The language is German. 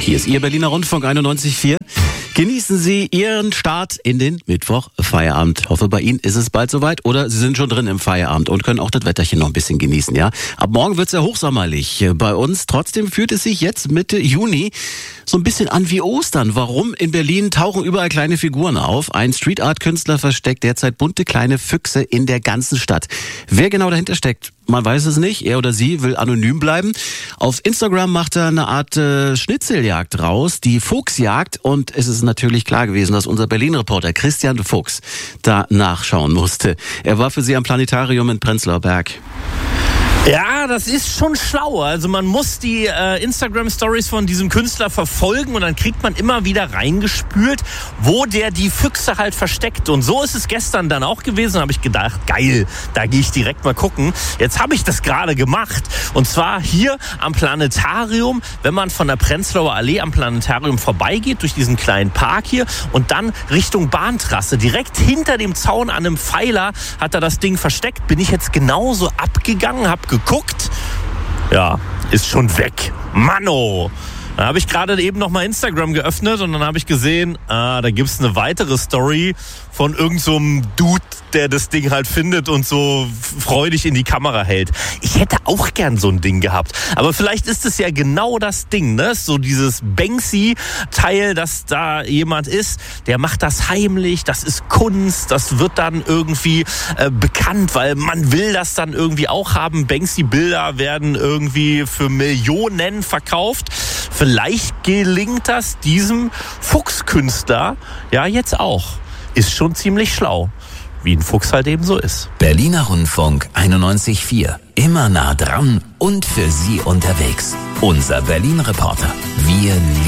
Hier ist Ihr Berliner Rundfunk 91.4. Genießen Sie Ihren Start in den Mittwoch-Feierabend. Ich hoffe, bei Ihnen ist es bald soweit oder Sie sind schon drin im Feierabend und können auch das Wetterchen noch ein bisschen genießen, ja? Ab morgen wird es ja hochsommerlich bei uns. Trotzdem fühlt es sich jetzt Mitte Juni so ein bisschen an wie Ostern. Warum? In Berlin tauchen überall kleine Figuren auf. Ein Street-Art-Künstler versteckt derzeit bunte kleine Füchse in der ganzen Stadt. Wer genau dahinter steckt, man weiß es nicht. Er oder sie will anonym bleiben. Auf Instagram macht er eine Art Schnitzeljagd raus, die Fuchsjagd. Und es ist natürlich klar gewesen, dass unser Berlin-Reporter Christian Fuchs da nachschauen musste. Er war für Sie am Planetarium in Prenzlauer Berg. Ja, das ist schon schlau. Also man muss die Instagram-Stories von diesem Künstler verfolgen und dann kriegt man immer wieder reingespült, wo der die Füchse halt versteckt. Und so ist es gestern dann auch gewesen. Da habe ich gedacht, geil, da gehe ich direkt mal gucken. Jetzt habe ich das gerade gemacht. Und zwar hier am Planetarium, wenn man von der Prenzlauer Allee am Planetarium vorbeigeht, durch diesen kleinen Park hier und dann Richtung Bahntrasse. Direkt hinter dem Zaun an einem Pfeiler hat er das Ding versteckt. Bin ich jetzt genauso abgegangen, habe geguckt, ja, ist schon weg. Manno! Da habe ich gerade eben noch mal Instagram geöffnet und dann habe ich gesehen, da gibt's eine weitere Story von irgend so einem Dude, der das Ding halt findet und so freudig in die Kamera hält. Ich hätte auch gern so ein Ding gehabt. Aber vielleicht ist es ja genau das Ding, ne? So dieses Banksy-Teil, dass da jemand ist, der macht das heimlich, das ist Kunst, das wird dann irgendwie bekannt, weil man will das dann irgendwie auch haben. Banksy-Bilder werden irgendwie für Millionen verkauft. Vielleicht gelingt das diesem Fuchskünstler ja jetzt auch. Ist schon ziemlich schlau, wie ein Fuchs halt eben so ist. Berliner Rundfunk 91.4. Immer nah dran und für Sie unterwegs. Unser Berlin-Reporter. Wir lieben